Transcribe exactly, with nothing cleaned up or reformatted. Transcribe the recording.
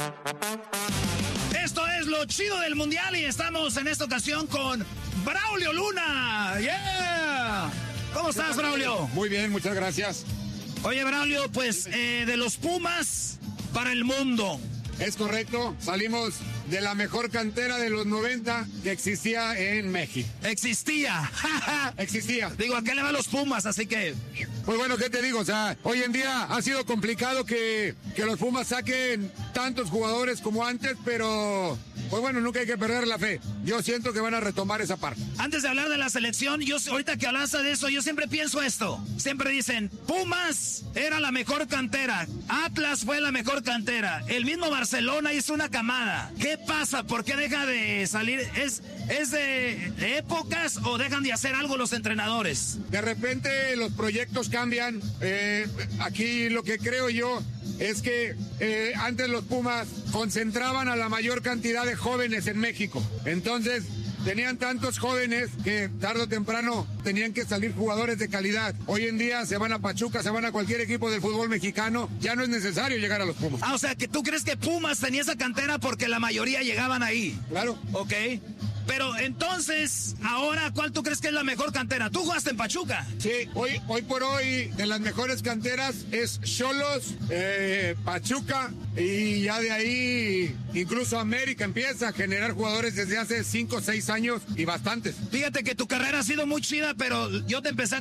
Esto es lo chido del mundial y estamos en esta ocasión con Braulio Luna. ¡Yeah! ¿Cómo estás, Braulio? Muy bien, muchas gracias. Oye, Braulio, pues eh, de los Pumas para el mundo. Es correcto, salimos de la mejor cantera de los noventa que existía en México. Existía. Existía. Digo, ¿a qué le van los Pumas? Así que... Pues bueno, ¿qué te digo? O sea, hoy en día ha sido complicado que, que los Pumas saquen tantos jugadores como antes, pero... Pues bueno, nunca hay que perder la fe. Yo siento que van a retomar esa parte. Antes de hablar de la selección, yo ahorita que hablas de eso, yo siempre pienso esto. Siempre dicen, Pumas era la mejor cantera. Atlas fue la mejor cantera. El mismo Barcelona hizo una camada. ¿Qué pasa? ¿Por qué deja de salir? ¿Es, es de, de épocas o dejan de hacer algo los entrenadores? De repente los proyectos cambian. Eh, aquí lo que creo yo es que eh, antes los Pumas concentraban a la mayor cantidad de jóvenes en México. Entonces, tenían tantos jóvenes que tarde o temprano tenían que salir jugadores de calidad. Hoy en día se van a Pachuca, se van a cualquier equipo del fútbol mexicano. Ya no es necesario llegar a los Pumas. Ah, o sea, que tú crees que Pumas tenía esa cantera porque la mayoría llegaban ahí. Claro. Ok. Pero entonces, ahora, ¿cuál tú crees que es la mejor cantera? ¿Tú jugaste en Pachuca? Sí, hoy, hoy por hoy, de las mejores canteras es Xolos, eh, Pachuca, y ya de ahí, incluso América empieza a generar jugadores desde hace cinco o seis años y bastantes. Fíjate que tu carrera ha sido muy chida, pero yo te empecé a